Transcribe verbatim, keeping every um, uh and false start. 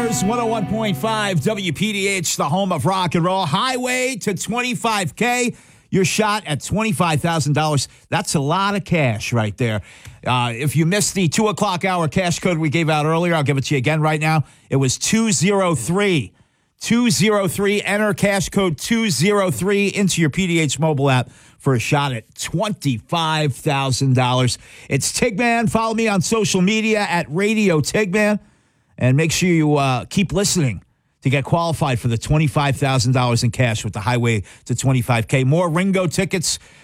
Cheers, one oh one point five W P D H, the home of rock and roll. Highway to twenty-five K. Your shot at twenty-five thousand dollars. That's a lot of cash right there. Uh, if you missed the two o'clock hour cash code we gave out earlier, I'll give it to you again right now. It was two oh three. two oh three. Enter cash code two oh three into your P D H mobile app for a shot at twenty-five thousand dollars. It's Tigman. Follow me on social media at Radio Tigman. And make sure you uh, keep listening to get qualified for the twenty-five thousand dollars in cash with the Highway to twenty-five K. More Ringo tickets